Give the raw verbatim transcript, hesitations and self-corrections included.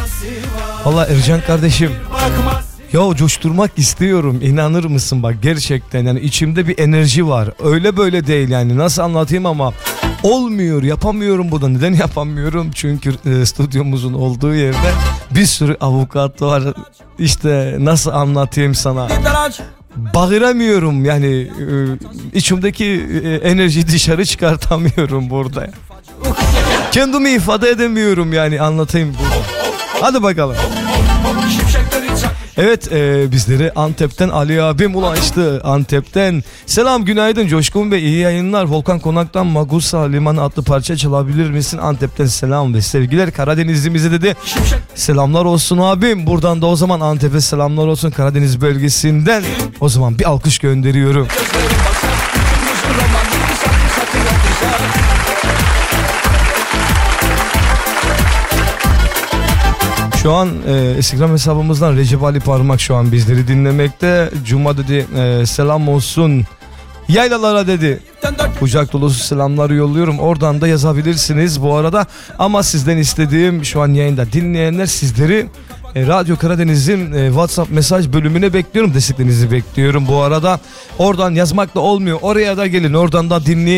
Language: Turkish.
Vallahi Ercan kardeşim, ya coşturmak istiyorum, inanır mısın bak, gerçekten yani içimde bir enerji var, öyle böyle değil yani, nasıl anlatayım ama olmuyor, yapamıyorum bunu. Neden yapamıyorum? Çünkü e, stüdyomuzun olduğu yerde bir sürü avukat var, işte nasıl anlatayım sana, bağıramıyorum yani, e, içimdeki e, enerjiyi dışarı çıkartamıyorum burada, kendimi ifade edemiyorum yani, anlatayım burada. Hadi bakalım. Evet, e, bizleri Antep'ten Ali abim ulaştı. Antep'ten selam, günaydın Coşkun Bey, iyi yayınlar. Volkan Konak'tan Magusa Limanı adlı parça çalabilir misin? Antep'ten selam ve sevgiler Karadenizlimize dedi. Selamlar olsun abim. Buradan da o zaman Antep'e selamlar olsun, Karadeniz bölgesinden. O zaman bir alkış gönderiyorum. Şu an e, Instagram hesabımızdan Recep Ali Parmak şu an bizleri dinlemekte. Cuma dedi e, selam olsun yaylalara dedi. Kucak dolusu selamlar yolluyorum. Oradan da yazabilirsiniz bu arada. Ama sizden istediğim, şu an yayında dinleyenler, sizleri e, Radyo Karadeniz'in e, WhatsApp mesaj bölümüne bekliyorum. Desteklerinizi bekliyorum bu arada. Oradan yazmakla olmuyor. Oraya da gelin, oradan da dinleyin.